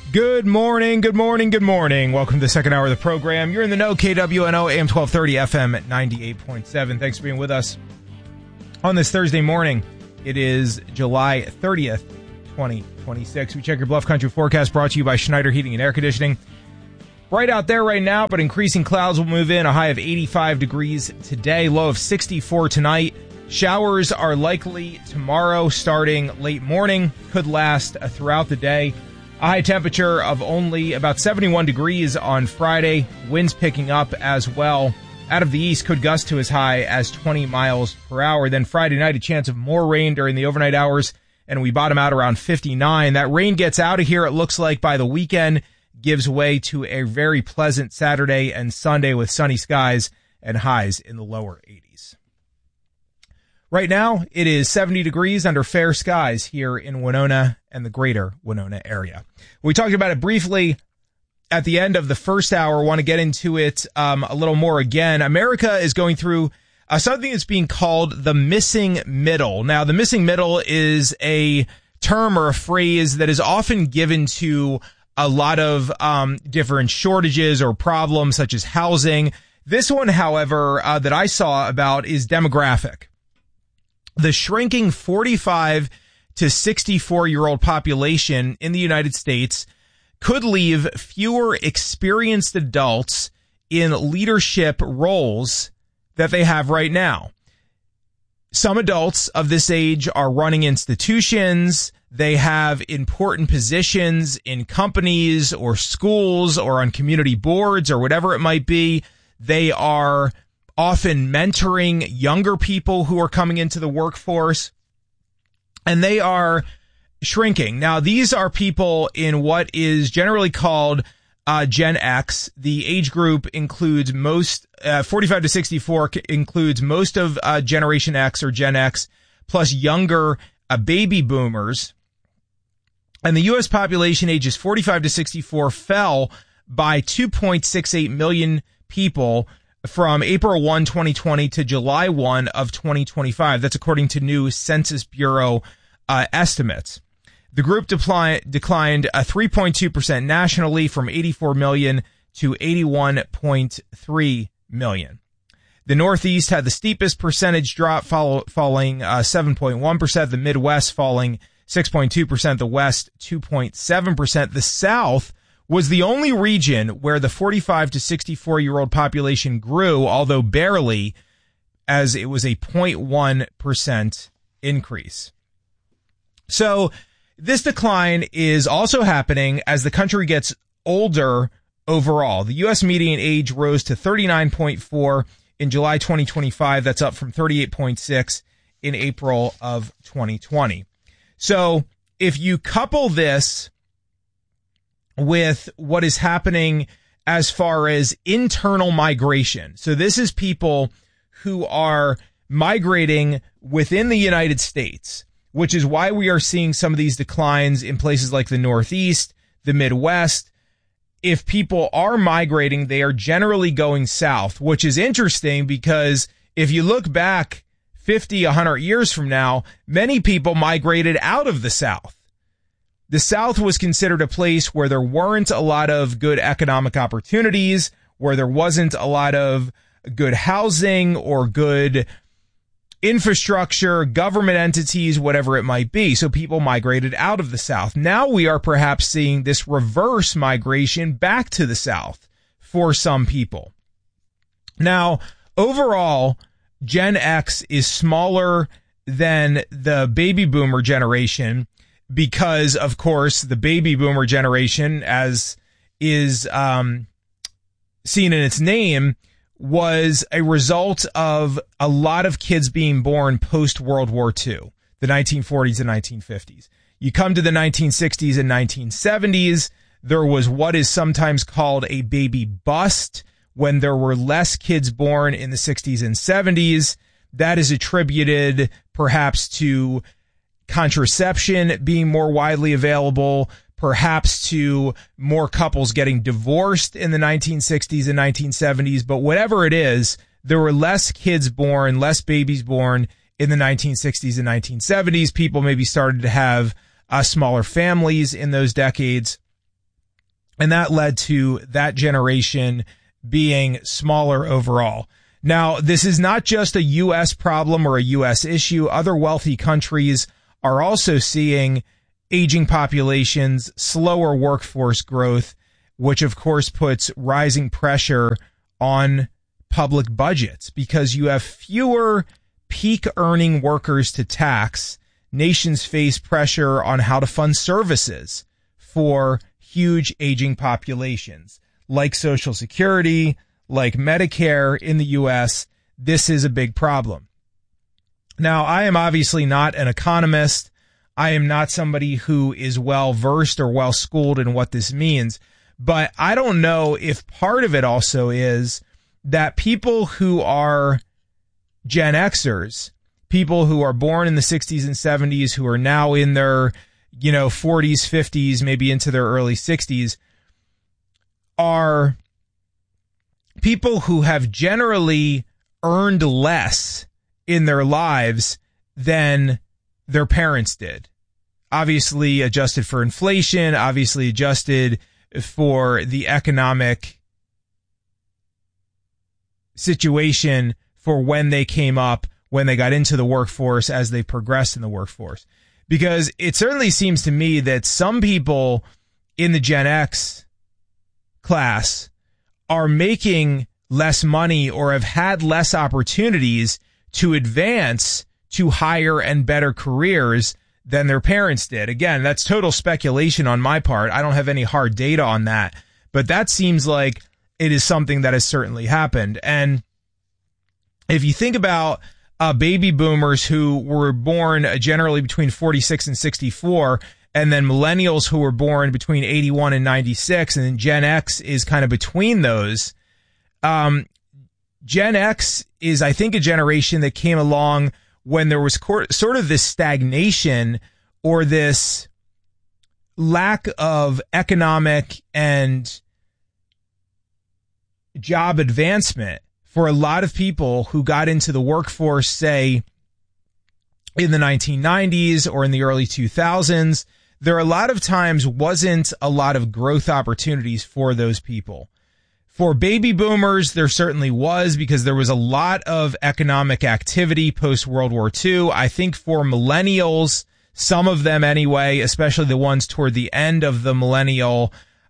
Good morning, good morning, good morning. Welcome to the second hour of the program. You're in the know, KWNO, AM 1230, FM at 98.7. Thanks for being with us on this Thursday morning. It is July 30th, 2026. We check your Bluff Country forecast brought to you by Schneider Heating and Air Conditioning. Bright out there right now, but increasing clouds will move in. A high of 85 degrees today, low of 64 tonight. Showers are likely tomorrow starting late morning, could last throughout the day. A high temperature of only about 71 degrees on Friday. Winds picking up as well. Out of the east, could gust to as high as 20 miles per hour. Then Friday night, a chance of more rain during the overnight hours, and we bottom out around 59. That rain gets out of here, it looks like, by the weekend, gives way to a very pleasant Saturday and Sunday with sunny skies and highs in the lower 80s. Right now, it is 70 degrees under fair skies here in Winona and the greater Winona area. We talked about it briefly at the end of the first hour. Want to get into it a little more again. America is going through something that's being called the missing middle. Now, the missing middle is a term or a phrase that is often given to a lot of different shortages or problems such as housing. This one, however, that I saw about is demographic. The shrinking 45 to 64-year-old population in the United States could leave fewer experienced adults in leadership roles that they have right now. Some adults of this age are running institutions. They have important positions in companies or schools or on community boards or whatever it might be. They are often mentoring younger people who are coming into the workforce, and they are shrinking. Now, these are people in what is generally called Gen X. The age group includes 45 to 64 includes most of Generation X or Gen X, plus younger baby boomers. And the U.S. population ages 45 to 64 fell by 2.68 million people from April 1, 2020 to July 1 of 2025. That's according to new Census Bureau estimates. The group declined 3.2% nationally from 84 million to 81.3 million. The Northeast had the steepest percentage drop, falling 7.1%. The Midwest falling 6.2%. The West 2.7%. The South was the only region where the 45 to 64-year-old population grew, although barely, as it was a 0.1% increase. So this decline is also happening as the country gets older overall. The U.S. median age rose to 39.4 in July 2025. That's up from 38.6 in April of 2020. So if you couple this with what is happening as far as internal migration. So this is people who are migrating within the United States, which is why we are seeing some of these declines in places like the Northeast, the Midwest. If people are migrating, they are generally going south, which is interesting because if you look back 50, 100 years from now, many people migrated out of the South. The South was considered a place where there weren't a lot of good economic opportunities, where there wasn't a lot of good housing or good infrastructure, government entities, whatever it might be. So people migrated out of the South. Now we are perhaps seeing this reverse migration back to the South for some people. Now, overall, Gen X is smaller than the baby boomer generation, because, of course, the baby boomer generation, as is seen in its name, was a result of a lot of kids being born post-World War II, the 1940s and 1950s. You come to the 1960s and 1970s, there was what is sometimes called a baby bust, when there were less kids born in the 60s and 70s. That is attributed perhaps to contraception being more widely available, perhaps to more couples getting divorced in the 1960s and 1970s. But whatever it is, there were less kids born, less babies born in the 1960s and 1970s. People maybe started to have smaller families in those decades. And that led to that generation being smaller overall. Now, this is not just a U.S. problem or a U.S. issue. Other wealthy countries are also seeing aging populations, slower workforce growth, which of course puts rising pressure on public budgets because you have fewer peak earning workers to tax. Nations face pressure on how to fund services for huge aging populations like Social Security, like Medicare in the U.S. This is a big problem. Now, I am obviously not an economist. I am not somebody who is well versed or well schooled in what this means, but I don't know if part of it also is that people who are Gen Xers, people who are born in the 60s and 70s, who are now in their, 40s, 50s, maybe into their early 60s, are people who have generally earned less in their lives than their parents did. Obviously adjusted for inflation, obviously adjusted for the economic situation for when they came up, when they got into the workforce, as they progressed in the workforce. Because it certainly seems to me that some people in the Gen X class are making less money or have had less opportunities to advance to higher and better careers than their parents did. Again, that's total speculation on my part. I don't have any hard data on that, but that seems like it is something that has certainly happened. And if you think about baby boomers who were born generally between 46 and 64, and then millennials who were born between 81 and 96, and then Gen X is kind of between those. Gen X is, I think, a generation that came along when there was sort of this stagnation or this lack of economic and job advancement for a lot of people who got into the workforce, say, in the 1990s or in the early 2000s. There a lot of times wasn't a lot of growth opportunities for those people. For baby boomers, there certainly was, because there was a lot of economic activity post World War II. I think for millennials, some of them anyway, especially the ones toward the end of the millennial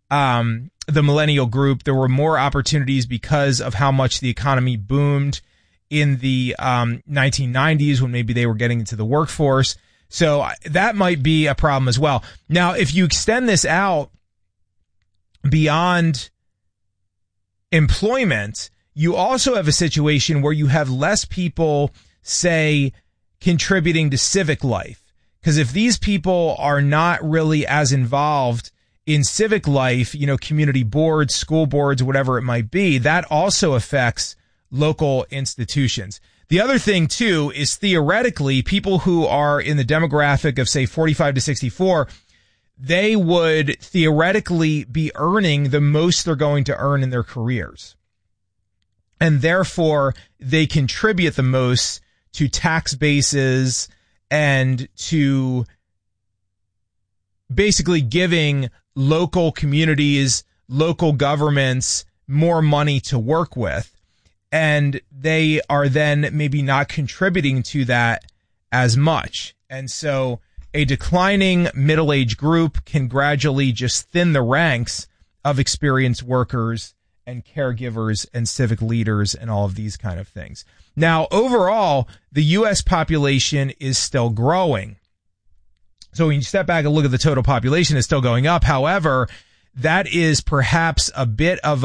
group, there were more opportunities because of how much the economy boomed in the 1990s when maybe they were getting into the workforce. So that might be a problem as well. Now, if you extend this out beyond employment, you also have a situation where you have less people, say, contributing to civic life. Because if these people are not really as involved in civic life, community boards, school boards, whatever it might be, that also affects local institutions. The other thing, too, is theoretically, people who are in the demographic of, say, 45 to 64, they would theoretically be earning the most they're going to earn in their careers. And therefore, they contribute the most to tax bases and to basically giving local communities, local governments more money to work with. And they are then maybe not contributing to that as much. And so a declining middle-aged group can gradually just thin the ranks of experienced workers and caregivers and civic leaders and all of these kind of things. Now, overall, the U.S. population is still growing. So when you step back and look at the total population, it's still going up. However, that is perhaps a bit of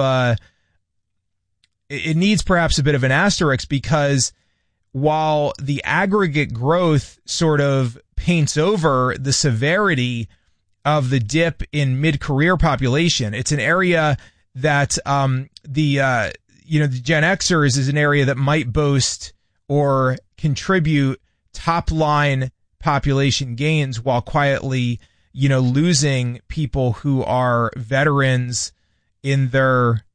it needs perhaps a bit of an asterisk, because while the aggregate growth sort of paints over the severity of the dip in mid-career population, it's an area that the Gen Xers is an area that might boast or contribute top-line population gains while quietly, losing people who are veterans in their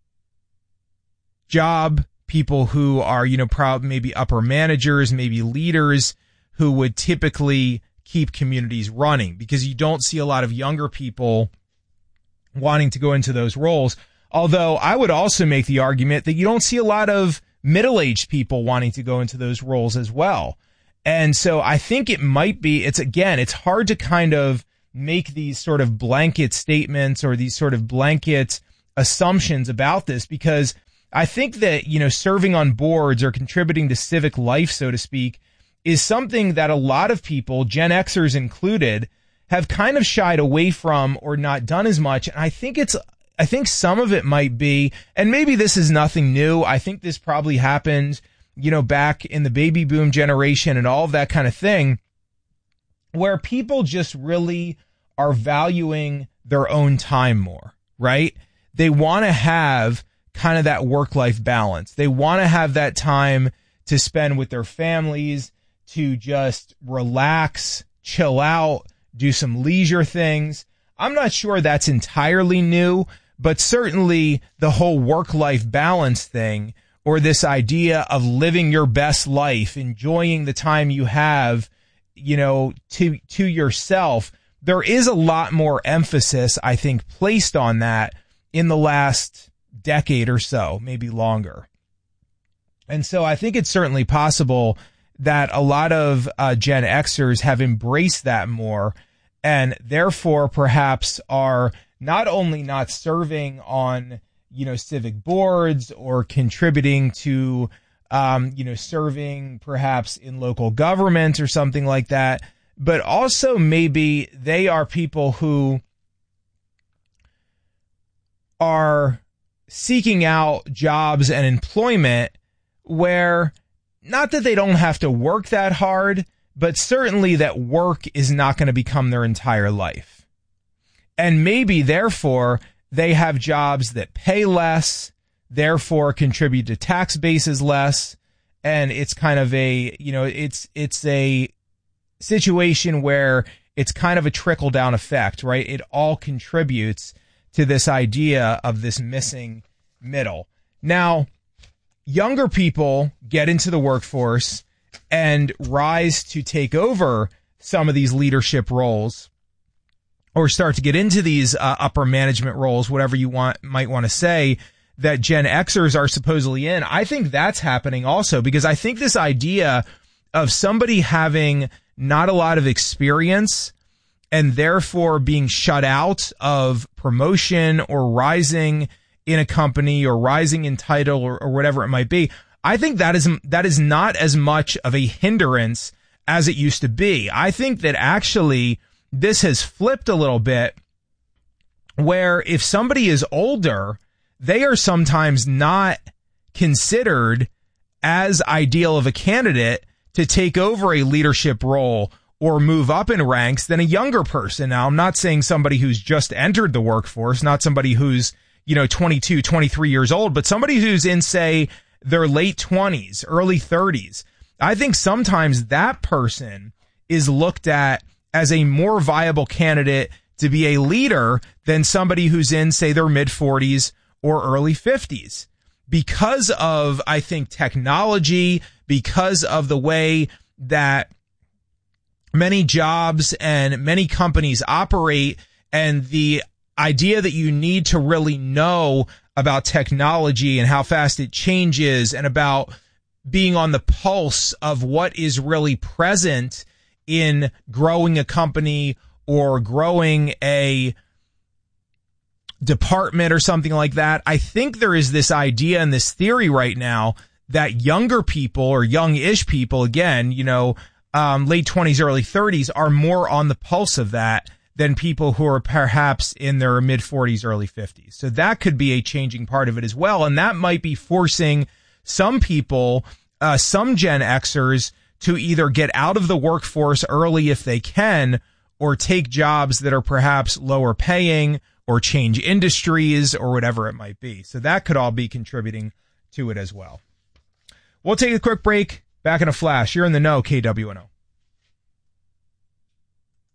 job, people who are, maybe upper managers, maybe leaders who would typically keep communities running, because you don't see a lot of younger people wanting to go into those roles. Although I would also make the argument that you don't see a lot of middle-aged people wanting to go into those roles as well. And so I think it might be, it's hard to kind of make these sort of blanket statements or these sort of blanket assumptions about this, because I think that, serving on boards or contributing to civic life, so to speak, is something that a lot of people, Gen Xers included, have kind of shied away from or not done as much. And I think some of it might be, and maybe this is nothing new. I think this probably happened, back in the baby boom generation and all of that kind of thing, where people just really are valuing their own time more, right? They want to have kind of that work-life balance. They want to have that time to spend with their families, to just relax, chill out, do some leisure things. I'm not sure that's entirely new, but certainly the whole work-life balance thing, or this idea of living your best life, enjoying the time you have, to yourself, there is a lot more emphasis, I think, placed on that in the last decade or so, maybe longer. And so I think it's certainly possible that a lot of Gen Xers have embraced that more, and therefore perhaps are not only not serving on, civic boards or contributing to, serving perhaps in local government or something like that, but also maybe they are people who are seeking out jobs and employment where, not that they don't have to work that hard, but certainly that work is not going to become their entire life. And maybe, therefore, they have jobs that pay less, therefore contribute to tax bases less, and it's kind of a, it's a situation where it's kind of a trickle-down effect, right? It all contributes to this idea of this missing middle. Now, younger people get into the workforce and rise to take over some of these leadership roles, or start to get into these upper management roles, whatever you might want to say, that Gen Xers are supposedly in. I think that's happening also, because I think this idea of somebody having not a lot of experience and therefore being shut out of promotion or rising in a company or rising in title or whatever it might be, I think that is not as much of a hindrance as it used to be. I think that actually this has flipped a little bit, where if somebody is older, they are sometimes not considered as ideal of a candidate to take over a leadership role or move up in ranks than a younger person. Now, I'm not saying somebody who's just entered the workforce, not somebody who's, 22, 23 years old, but somebody who's in, say, their late 20s, early 30s. I think sometimes that person is looked at as a more viable candidate to be a leader than somebody who's in, say, their mid 40s or early 50s, because of, I think, technology, because of the way that many jobs and many companies operate, and the idea that you need to really know about technology and how fast it changes, and about being on the pulse of what is really present in growing a company or growing a department or something like that. I think there is this idea and this theory right now that younger people, or young-ish people, again, late 20s, early 30s, are more on the pulse of that than people who are perhaps in their mid 40s, early 50s. So that could be a changing part of it as well. And that might be forcing some people, some Gen Xers, to either get out of the workforce early if they can, or take jobs that are perhaps lower paying, or change industries, or whatever it might be. So that could all be contributing to it as well. We'll take a quick break. Back in a flash. You're in the know, KWNO.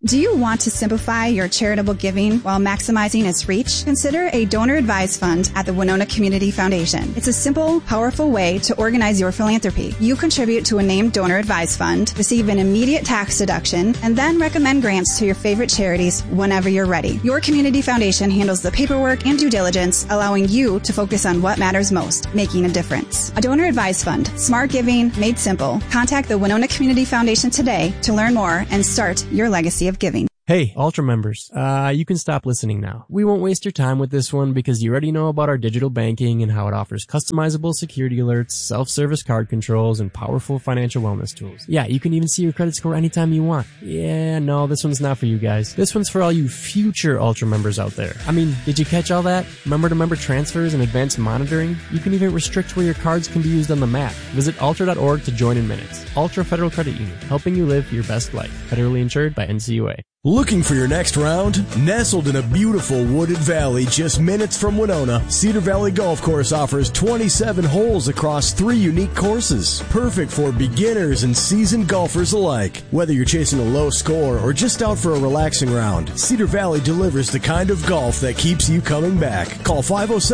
Do you want to simplify your charitable giving while maximizing its reach? Consider a donor-advised fund at the Winona Community Foundation. It's a simple, powerful way to organize your philanthropy. You contribute to a named donor-advised fund, receive an immediate tax deduction, and then recommend grants to your favorite charities whenever you're ready. Your community foundation handles the paperwork and due diligence, allowing you to focus on what matters most, making a difference. A donor-advised fund, smart giving made simple. Contact the Winona Community Foundation today to learn more and start your legacy of giving. Hey, Ultra members, you can stop listening now. We won't waste your time with this one because you already know about our digital banking and how it offers customizable security alerts, self-service card controls, and powerful financial wellness tools. Yeah, you can even see your credit score anytime you want. Yeah, no, this one's not for you guys. This one's for all you future Ultra members out there. I mean, did you catch all that? Member-to-member transfers and advanced monitoring? You can even restrict where your cards can be used on the map. Visit ultra.org to join in minutes. Ultra Federal Credit Union, helping you live your best life. Federally insured by NCUA. Looking for your next round? Nestled in a beautiful wooded valley just minutes from Winona, Cedar Valley Golf Course offers 27 holes across 3 unique courses. Perfect for beginners and seasoned golfers alike. Whether you're chasing a low score or just out for a relaxing round, Cedar Valley delivers the kind of golf that keeps you coming back. Call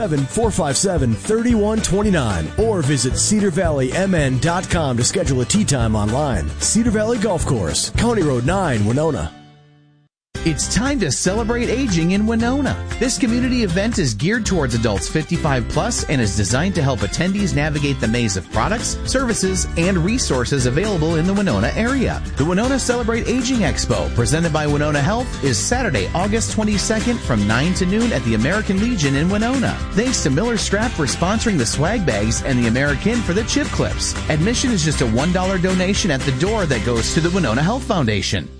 507-457-3129 or visit cedarvalleymn.com to schedule a tee time online. Cedar Valley Golf Course, County Road 9, Winona. It's time to celebrate aging in Winona. This community event is geared towards adults 55 plus and is designed to help attendees navigate the maze of products, services, and resources available in the Winona area. The Winona Celebrate Aging Expo, presented by Winona Health, is Saturday, August 22nd from 9 to noon at the American Legion in Winona. Thanks to Miller Strap for sponsoring the swag bags and the American for the chip clips. Admission is just a $1 donation at the door that goes to the Winona Health Foundation.